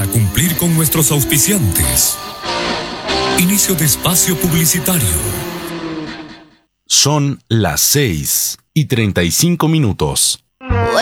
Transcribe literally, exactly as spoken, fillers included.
cumplir con nuestros auspiciantes. Inicio de espacio publicitario. Son las seis y treinta y cinco minutos.